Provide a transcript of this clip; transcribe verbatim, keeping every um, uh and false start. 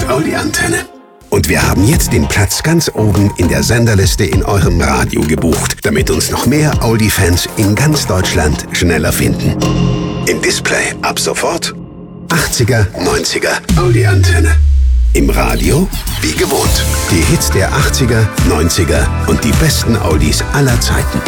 Audi-Antenne. Und wir haben jetzt den Platz ganz oben in der Senderliste in eurem Radio gebucht, damit uns noch mehr Audi-Fans in ganz Deutschland schneller finden. Im Display ab sofort achtziger, neunziger Audi-Antenne. Im Radio wie gewohnt. Die Hits der achtziger, neunziger und die besten Audis aller Zeiten.